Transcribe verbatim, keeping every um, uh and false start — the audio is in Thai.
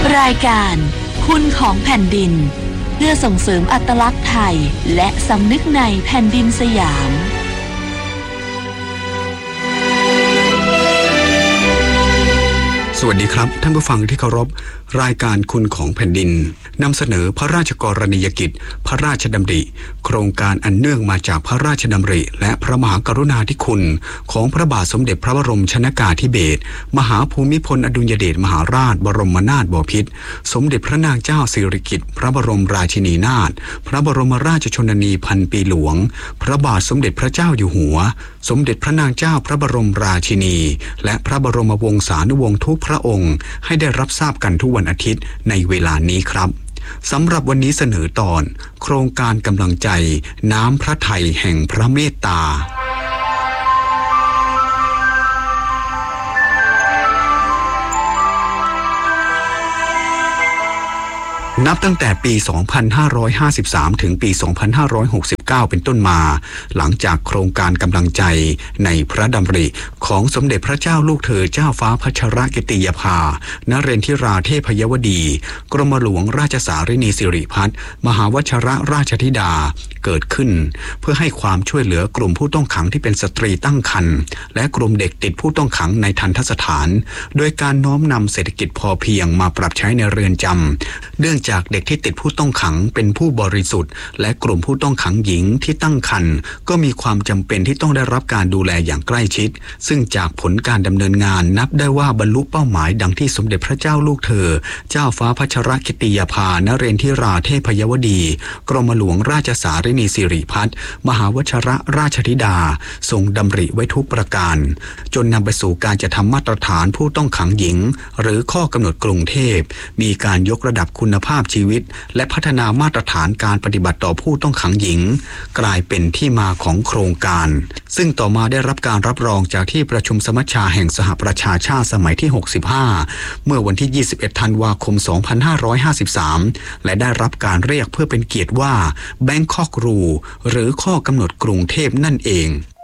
รายการคุณของแผ่นดินเพื่อส่งเสริมอัตลักษณ์ไทยและสำนึกในแผ่นดินสยามสวัสดีครับท่านผู้ฟังที่เคารพรายการคุณของแผ่นดินนำเสนอพระราชกรณียกิจพระราชดำริโครงการอันเนื่องมาจากพระราชดำริและพระมหากรุณาธิคุณของพระบาทสมเด็จพระบรมชนกาธิเบศรมหาภูมิพลอดุลยเดชมหาราชบรมนาถบพิตรสมเด็จพระนางเจ้าสิริกิติ์พระบรมราชินีนาถพระบรมราชชนนีพันปีหลวงพระบาทสมเด็จพระเจ้าอยู่หัวสมเด็จพระนางเจ้าพระบรมราชินีและพระบรมวงศานุวงศ์ทุกพระองค์ให้ได้รับทราบกันทุกวันอาทิตย์ในเวลานี้ครับสำหรับวันนี้เสนอตอนโครงการกำลังใจน้ำพระทัยแห่งพระเมตตานับตั้งแต่ปี สองพันห้าร้อยห้าสิบสาม ถึงปี สองพันห้าร้อยหกสิบเก้า เป็นต้นมาหลังจากโครงการกำลังใจในพระดำริของสมเด็จพระเจ้าลูกเธอเจ้าฟ้าพัชรกิติยภานเรนทิราเทพยวดีกรมหลวงราชสารินีสิริพัฒน์มหาวชรราชธิดาเกิดขึ้นเพื่อให้ความช่วยเหลือกลุ่มผู้ต้องขังที่เป็นสตรีตั้งครรภ์และกลุ่มเด็กติดผู้ต้องขังในทัณฑสถานโดยการน้อมนำเศรษฐกิจพอเพียงมาปรับใช้ในเรือนจำเนื่องจากเด็กที่ติดผู้ต้องขังเป็นผู้บริสุทธิ์และกลุ่มผู้ต้องขังหญิงที่ตั้งครรภ์ก็มีความจำเป็นที่ต้องได้รับการดูแลอย่างใกล้ชิดซึ่งจากผลการดำเนินงานนับได้ว่าบรรลุเป้าหมายดังที่สมเด็จพระเจ้าลูกเธอเจ้าฟ้าพัชรกิติยภานเรนทิราเทพยวดีกรมหลวงราชสารินีสิริพัฒน์มหาวชรราชธิดาทรงดำริไว้ทุกประการจนนำไปสู่การจัดทำมาตรฐานผู้ต้องขังหญิงหรือข้อกำหนดกรุงเทพมีการยกระดับคุณภาพชีวิตและพัฒนามาตรฐานการปฏิบัติต่อผู้ต้องขังหญิงกลายเป็นที่มาของโครงการซึ่งต่อมาได้รับการรับรองจากที่ประชุมสมัชชาแห่งสหประชาชาติสมัยที่หกสิบห้าเมื่อวันที่ยี่สิบเอ็ดธันวาคมสองพันห้าร้อยห้าสิบสามและได้รับการเรียกเพื่อเป็นเกียรติว่า Bangkok Rule หรือข้อกำหนดกรุงเทพนั่นเอง